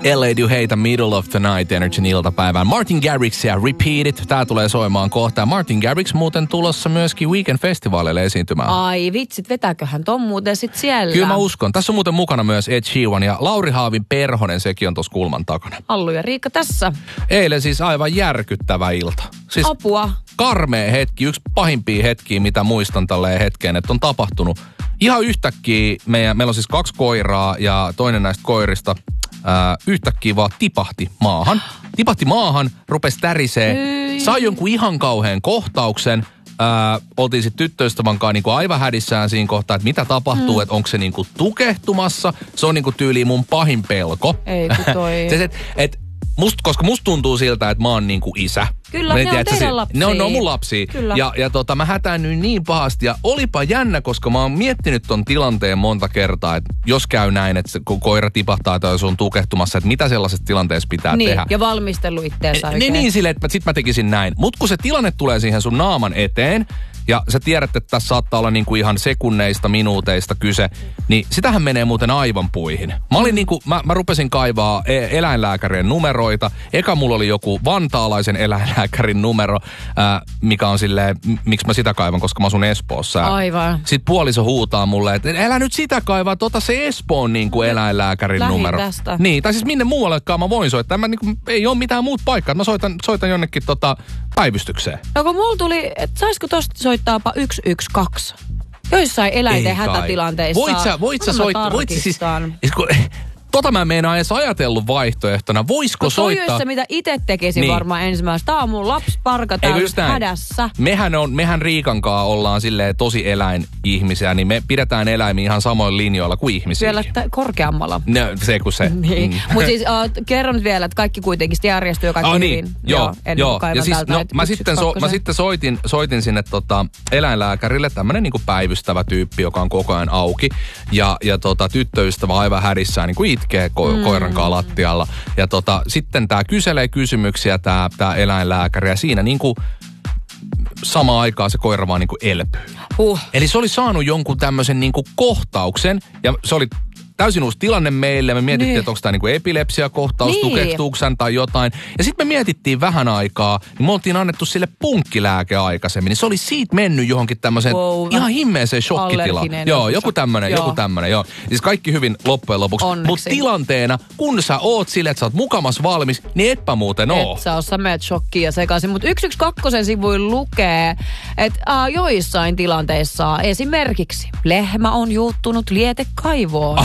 LA Do Hate Middle of the Night Energyn iltapäivään. Martin Garrix ja Repeat It. Tää tulee soimaan kohta. Martin Garrix muuten tulossa myöskin Weekend-festivaaleille esiintymään. Ai vitsit, vetääköhän ton muuten sit siellä? Kyllä mä uskon. Tässä on muuten mukana myös Ed Sheeran ja Lauri Haavin perhonen, sekin on tuossa kulman takana. Allu ja Riikka tässä. Eilen siis aivan järkyttävä ilta. Siis apua. Karmea hetki, yksi pahimpia hetkiä, mitä muistan tälleen hetkeen, että on tapahtunut. Ihan yhtäkkiä meillä on siis 2 koiraa ja toinen näistä koirista yhtäkkiä vaan tipahti maahan, rupesi tärisee, sai jonkun ihan kauhean kohtauksen. Oltiin sitten tyttöystävän kanssa niinku aivan hädissään siinä kohtaa, että mitä tapahtuu, että onko se niinku tukehtumassa. Se on niinku tyyliin mun pahin pelko. Ei kun toi. Koska musta tuntuu siltä, että mä oon niinku isä. Kyllä, ne on teidän lapsia. Ne on mun lapsia. Kyllä. Ja mä hätäännyin niin pahasti. Ja olipa jännä, koska mä oon miettinyt ton tilanteen monta kertaa, että jos käy näin, että kun koira tipahtaa tai jos on tukehtumassa, että mitä sellaisessa tilanteessa pitää tehdä. Ja valmistellut itteensä oikein. Niin silleen, että sit mä tekisin näin. Mut kun se tilanne tulee siihen sun naaman eteen, ja sä tiedät, että tässä saattaa olla niinku ihan sekunneista, minuuteista kyse, niin sitähän menee muuten aivan puihin. Mä olin niinku, mä rupesin kaivaa eläinlääkärien numeroita. Eka mulla oli joku vantaalaisen eläinlääkärin numero, mikä on silleen, miksi mä sitä kaivan, koska mä asun Espoossa. Aivan. Sitten puoliso huutaa mulle, että älä nyt sitä kaivaa, se Espoon niinku eläinlääkärin numero. Tästä. Niin, tai siis minne muuallekaan mä voin soittaa. Mä niinku, ei ole mitään muut paikkaa. Mä soitan jonnekin päivystykseen. No kun mulla tuli, että saisiko tosta soittaapa 112? Joissain eläinten hätätilanteissa. Voit sä soittaa? Mä en meinaa edes ajatellut vaihtoehtona. Voisiko soittaa? Toi on se, mitä itse tekisin varmaan ensimmäistä. Tää on mun lapsparka täällä hädässä. Mehän Riikan kanssa ollaan silleen tosi eläinihmisiä, niin me pidetään eläimiä ihan samoin linjoilla kuin ihmisiä. Vielä korkeammalla. No, se kun se. Niin. Mutta siis kerron nyt vielä, että kaikki kuitenkin järjestyy kaikki niin. hyvin. Joo. Ja siis, mä sitten soitin sinne eläinlääkärille, tämmönen niinku päivystävä tyyppi, joka on koko ajan auki. Ja tyttöystävä aivan hädissään niinku itkee koiran kanssa lattialla. Ja sitten tää kyselee kysymyksiä tää eläinlääkäri ja siinä niinku samaan aikaan se koira vaan niinku elpyy. Eli se oli saanut jonkun tämmöisen niinku kohtauksen ja se oli täysin uusi tilanne meille. Me mietittiin, että onko tämä niinku epilepsiakohtaus, tukehtuuksen tai jotain. Ja sitten me mietittiin vähän aikaa, niin me oltiin annettu sille punkkilääke aikaisemmin. Niin se oli siitä mennyt johonkin tämmöiseen ihan himmeeseen shokkitilaan. Joo, joku tämmönen. Siis kaikki hyvin loppujen lopuksi. Mutta tilanteena, kun sä oot silleen, että sä oot mukamas valmis, niin etpä muuten oo. Et sä oo, sä meet shokkiin ja sekaisin. Mutta 112 sivuilla lukee, että joissain tilanteissa esimerkiksi lehmä on juuttunut lietekaivoon.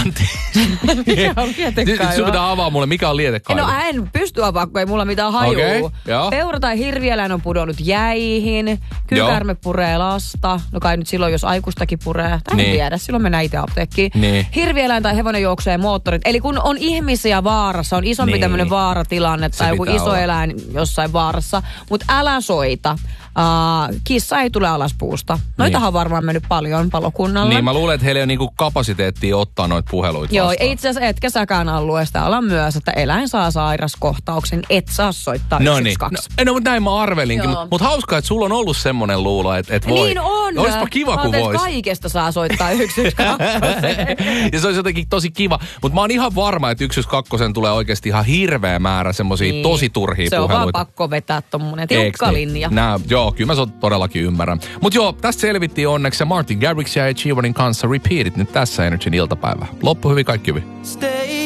Mikä on lietekaivo? Sun pitää avaa mulle, mikä on lietekaivo. No en pysty avaamaan, kun ei mulla mitään hajuu. Peura tai hirvieläin on pudonnut jäihin. Kyykäärme puree lasta. No kai nyt silloin, jos aikuistakin puree. En tiedä, silloin mennään itse apteekkiin. Niin. Hirvieläin tai hevonen juoksee moottorit. Eli kun on ihmisiä vaarassa, on isompi tämmöinen vaaratilanne tai joku iso eläin jossain vaarassa. Mutta älä soita. Kissa ei tule alas puusta. Noitahan on varmaan mennyt paljon palokunnalle. Niin, mä luulen, että heillä ei ole niinku kapasiteettia ottaa noita puheluita vastaan. Joo, itse asiassa etkä säkään alueesta ala myös, että eläin saa sairaskohtauksen, et saa soittaa 112. No, mutta näin mä arvelinkin. Mutta hauskaa, että sulla on ollut semmoinen luulo, että voi. Niin on. Olisipa kiva, kun vois. Kaikesta saa soittaa 112. Ja se olisi jotenkin tosi kiva. Mutta mä oon ihan varma, että 112 tulee oikeasti ihan hirveä määrä semmosia tosi turhia puheluita. Se on vaan pakko vetää tommonen tiukka linja. Joo, kyllä mä todellakin ymmärrän. Mutta joo, tästä selvittiin onneksi Martin Garrix ja Ed Sheeranin kanssa Repeat It nyt tässä Energyn iltapäivä. Loppu hyvin, kaikki hyvin.